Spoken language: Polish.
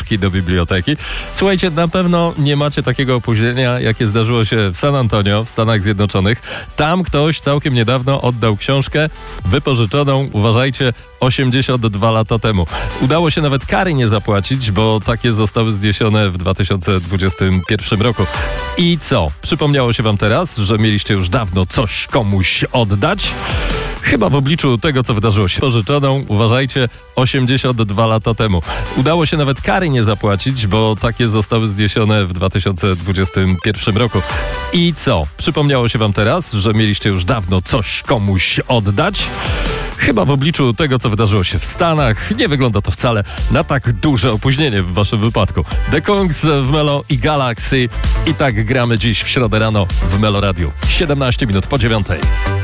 złotówki do biblioteki. Słuchajcie, na pewno nie macie takiego opóźnienia, jakie zdarzyło się w San Antonio w Stanach Zjednoczonych. Tam ktoś całkiem niedawno oddał książkę wypożyczoną, uważajcie, 82 lata temu. Udało się nawet kary nie zapłacić, bo takie zostały zniesione w 2021 roku. I co? Przypomniało się wam teraz, że mieliście już dawno coś komuś oddać? Chyba w obliczu tego, co wydarzyło się pożyczoną, uważajcie, 82 lata temu. Udało się nawet kary nie zapłacić, bo takie zostały zniesione w 2021 roku. I co? Przypomniało się wam teraz, że mieliście już dawno coś komuś oddać? Chyba w obliczu tego, co wydarzyło się w Stanach, nie wygląda to wcale na tak duże opóźnienie w waszym wypadku. The Kongs w Melo i Galaxy. I tak gramy dziś w środę rano w Melo Radio. 17 minut po 9.